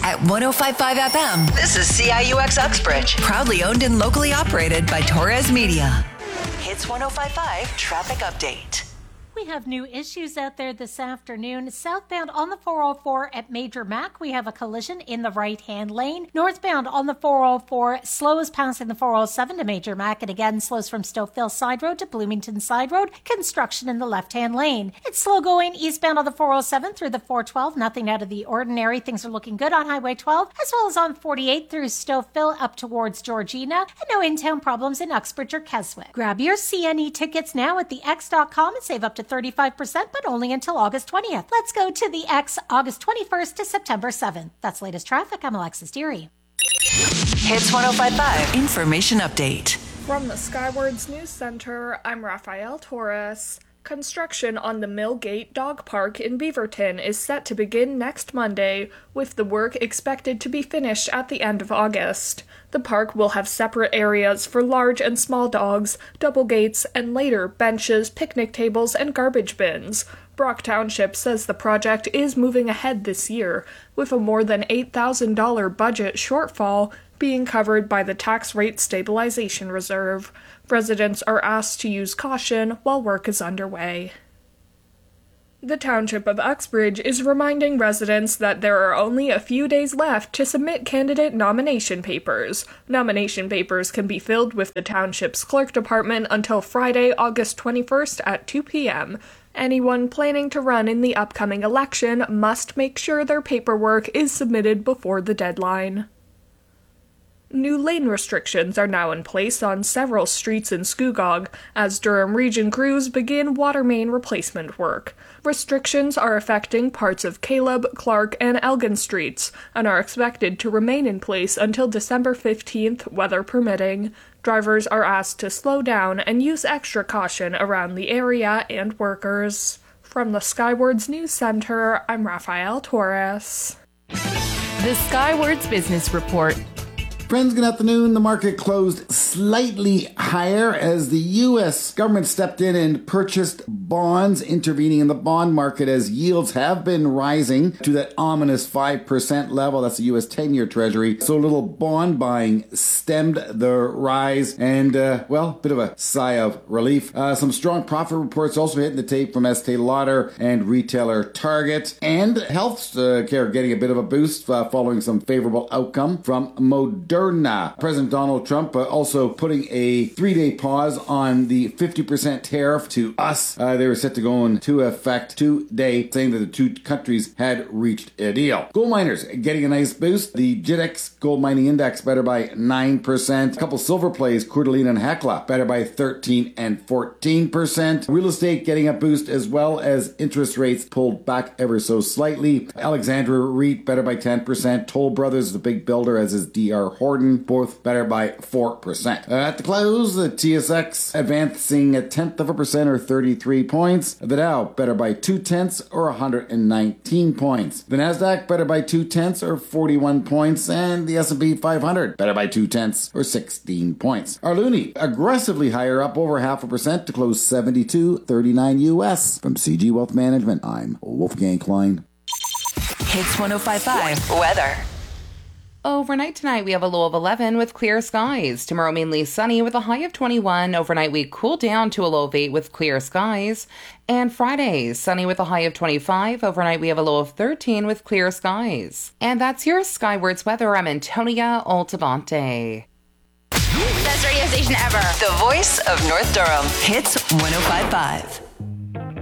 At 105.5 FM, this is CIUX Uxbridge. Proudly owned and locally operated by Torres Media. Hits 105.5 Traffic Update. We have new issues out there this afternoon. Southbound on the 404 at Major Mac, we have a collision in the right-hand lane. Northbound on the 404 slows passing the 407 to Major Mac, and again slows from Stouffville Side Road to Bloomington Side Road. Construction in the left-hand lane. It's slow going eastbound on the 407 through the 412. Nothing out of the ordinary. Things are looking good on Highway 12, as well as on 48 through Stouffville up towards Georgina. And no in-town problems in Uxbridge or Keswick. Grab your CNE tickets now at thex.com and save up to 35%, but only until August 20th. Let's go to the X, August 21st to September 7th. That's latest traffic. I'm Alexis Deary. Hits 105.5 Information Update. From the Skywards News Center, I'm Rafael Torres. Construction on the Millgate Dog Park in Beaverton is set to begin next Monday, with the work expected to be finished at the end of August. The park will have separate areas for large and small dogs, double gates, and later benches, picnic tables, and garbage bins. Brock Township says the project is moving ahead this year, with a more than $8,000 budget shortfall being covered by the Tax Rate Stabilization Reserve. Residents are asked to use caution while work is underway. The Township of Uxbridge is reminding residents that there are only a few days left to submit candidate nomination papers. Nomination papers can be filled with the Township's Clerk Department until Friday, August 21st at 2 p.m. Anyone planning to run in the upcoming election must make sure their paperwork is submitted before the deadline. New lane restrictions are now in place on several streets in Scugog as Durham Region crews begin water main replacement work. Restrictions are affecting parts of Caleb, Clark, and Elgin streets and are expected to remain in place until December 15th, weather permitting. Drivers are asked to slow down and use extra caution around the area and workers. From the Skywards News Center, I'm Rafael Torres. The Skywards Business Report. Friends, good afternoon. The market closed slightly higher as the U.S. government stepped in and purchased bonds, intervening in the bond market as yields have been rising to that ominous 5% level. That's the U.S. 10-year Treasury. So a little bond buying stemmed the rise and, bit of a sigh of relief. Some strong profit reports also hitting the tape from Estee Lauder and retailer Target. And health care getting a bit of a boost following some favorable outcome from Moderna. President Donald Trump also putting a 3-day pause on the 50% tariff to us. They were set to go into effect today, saying that the two countries had reached a deal. Gold miners getting a nice boost. The GIDX Gold Mining Index better by 9%. A couple silver plays, Coeur d'Alene and Hecla, better by 13 and 14%. Real estate getting a boost as well as interest rates pulled back ever so slightly. Alexandra REIT better by 10%. Toll Brothers, the big builder, as is DR Horton, both better by 4%. At the close, the TSX advancing 0.1% or 33 points. The Dow better by 0.2 or 119 points. The Nasdaq better by 0.2 or 41 points, and the S&P 500 better by 0.2 or 16 points. Our loonie aggressively higher, up over 0.5% to close 72.39 US. From CG Wealth Management, I'm Wolfgang Klein. Hits 105.5 Weather. Overnight tonight, we have a low of 11 with clear skies. Tomorrow, mainly sunny with a high of 21. Overnight, we cool down to a low of 8 with clear skies. And Friday, sunny with a high of 25. Overnight, we have a low of 13 with clear skies. And that's your Skywards weather. I'm Antonia Altabante. Best radio station ever. The voice of North Durham. Hits 105.5.